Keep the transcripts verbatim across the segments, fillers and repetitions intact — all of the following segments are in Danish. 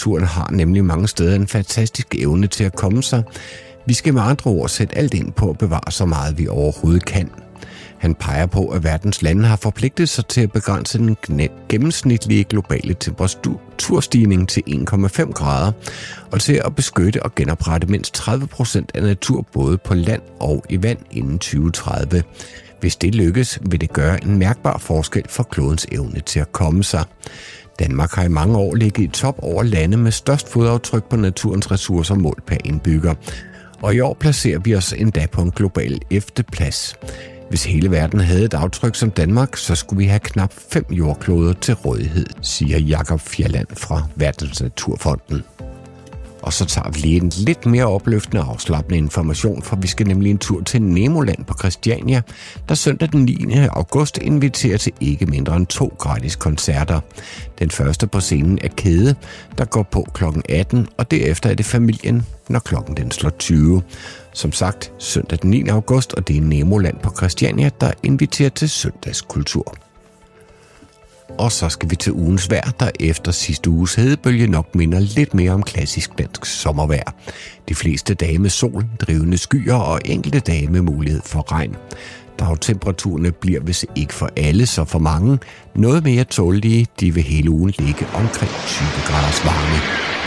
Naturen har nemlig mange steder en fantastisk evne til at komme sig. Vi skal med andre ord sætte alt ind på at bevare så meget, vi overhovedet kan. Han peger på, at verdens lande har forpligtet sig til at begrænse den gennemsnitlige globale temperaturstigning til en komma fem grader, og til at beskytte og genoprette mindst tredive procent af natur både på land og i vand inden tyve tredive. Hvis det lykkes, vil det gøre en mærkbar forskel for klodens evne til at komme sig. Danmark har i mange år ligget i top over lande med størst fodaftryk på naturens ressourcer målt per indbygger, og i år placerer vi os endda på en global ellevte plads. Hvis hele verden havde et aftryk som Danmark, så skulle vi have knap fem jordkloder til rådighed, siger Jakob Fjelland fra Verdensnaturfonden. Og så tager vi lige en lidt mere opløftende og afslappende information, for vi skal nemlig en tur til Nemoland på Christiania, der søndag den niende august inviterer til ikke mindre end to gratis koncerter. Den første på scenen er Kæde, der går på klokken atten, og derefter er det Familien, når klokken den slår tyve. Som sagt, søndag den niende august, og det er Nemoland på Christiania, der inviterer til søndagskultur. Og så skal vi til ugens vejr, der efter sidste uges hedebølge nok minder lidt mere om klassisk dansk sommervejr. De fleste dage med sol, drivende skyer og enkelte dage med mulighed for regn. Dagtemperaturerne bliver, hvis ikke for alle, så for mange, noget mere tålelige. De vil hele ugen ligge omkring tyve graders varme.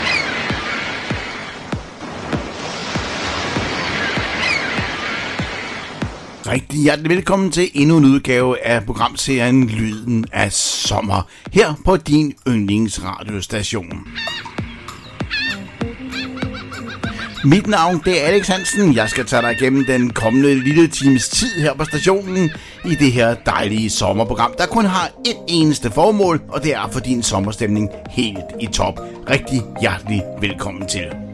Rigtig hjertelig velkommen til endnu en udgave af programserien Lyden af Sommer, her på din yndlingsradiostation. Mit navn det er Alex Hansen. Jeg skal tage dig igennem den kommende lille times tid her på stationen i det her dejlige sommerprogram, der kun har et eneste formål, og det er at få din sommerstemning helt i top. Rigtig hjertelig velkommen til.